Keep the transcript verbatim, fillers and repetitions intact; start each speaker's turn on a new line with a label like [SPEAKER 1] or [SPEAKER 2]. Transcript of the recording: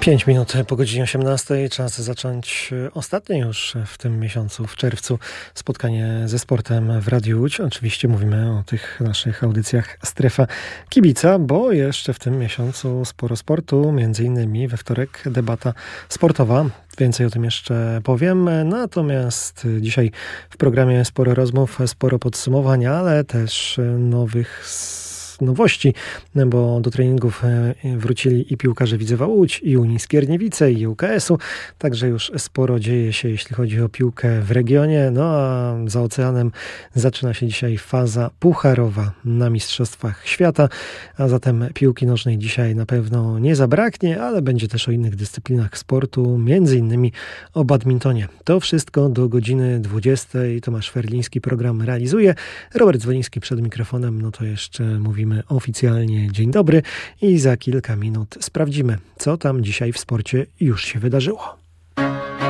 [SPEAKER 1] pięć minut po godzinie osiemnastej. Czas zacząć ostatnie już w tym miesiącu, w czerwcu, spotkanie ze sportem w Radiu Łódź. Oczywiście mówimy o tych naszych audycjach Strefa Kibica, bo jeszcze w tym miesiącu sporo sportu, między innymi we wtorek debata sportowa. Więcej o tym jeszcze powiem. Natomiast dzisiaj w programie sporo rozmów, sporo podsumowań, ale też nowych nowości, bo do treningów wrócili i piłkarze Widzewa Łódź, i Unii Skierniewice, i U K S u. Także już sporo dzieje się, jeśli chodzi o piłkę w regionie. No a za oceanem zaczyna się dzisiaj faza pucharowa na Mistrzostwach Świata. A zatem piłki nożnej dzisiaj na pewno nie zabraknie, ale będzie też o innych dyscyplinach sportu, między innymi o badmintonie. To wszystko do godziny dwudziestej. Tomasz Ferliński program realizuje. Robert Dzwoniński przed mikrofonem. No to jeszcze mówimy oficjalnie dzień dobry i za kilka minut sprawdzimy, co tam dzisiaj w sporcie już się wydarzyło.